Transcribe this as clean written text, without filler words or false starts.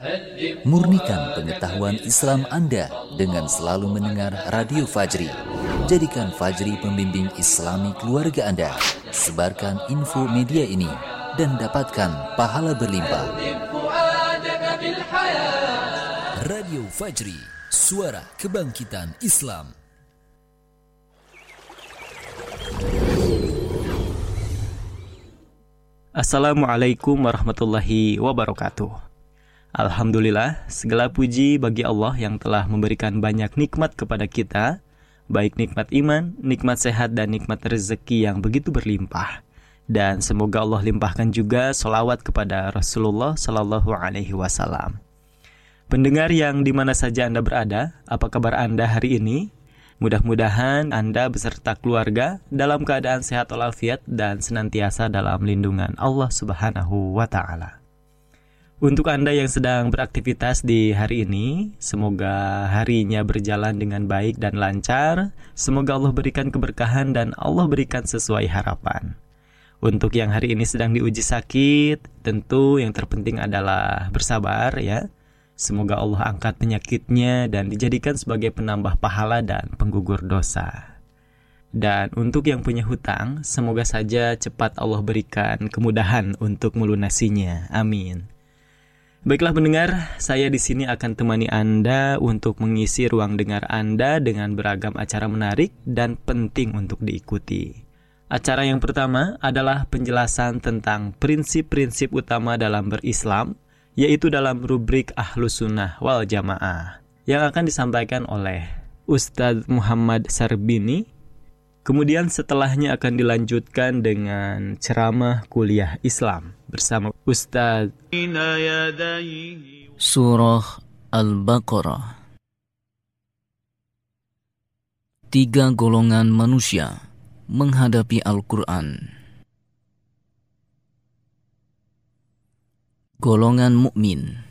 Murnikan pengetahuan Islam Anda dengan selalu mendengar Radio Fajri. Jadikan Fajri pembimbing Islami keluarga Anda. Sebarkan info media ini dan dapatkan pahala berlimpah. Radio Fajri, suara kebangkitan Islam. Assalamualaikum warahmatullahi wabarakatuh. Alhamdulillah, segala puji bagi Allah yang telah memberikan banyak nikmat kepada kita, baik nikmat iman, nikmat sehat, dan nikmat rezeki yang begitu berlimpah. Dan semoga Allah limpahkan juga sholawat kepada Rasulullah Sallallahu Alaihi Wasallam. Pendengar yang dimana saja Anda berada, apa kabar Anda hari ini? Mudah-mudahan Anda beserta keluarga dalam keadaan sehat walafiat dan senantiasa dalam lindungan Allah Subhanahu wa Ta'ala. Untuk Anda yang sedang beraktivitas di hari ini, semoga harinya berjalan dengan baik dan lancar. Semoga Allah berikan keberkahan dan Allah berikan sesuai harapan. Untuk yang hari ini sedang diuji sakit, tentu yang terpenting adalah bersabar ya. Semoga Allah angkat penyakitnya dan dijadikan sebagai penambah pahala dan penggugur dosa. Dan untuk yang punya hutang, semoga saja cepat Allah berikan kemudahan untuk melunasinya. Amin. Baiklah pendengar, saya di sini akan temani Anda untuk mengisi ruang dengar Anda dengan beragam acara menarik dan penting untuk diikuti. Acara yang pertama adalah penjelasan tentang prinsip-prinsip utama dalam berislam, yaitu dalam rubrik Ahlus Sunnah wal Jamaah, yang akan disampaikan oleh Ustadz Muhammad Sarbini. Kemudian setelahnya akan dilanjutkan dengan ceramah kuliah Islam bersama Ustadz. Surah Al-Baqarah. 3 golongan manusia menghadapi Al-Quran. Golongan mukmin.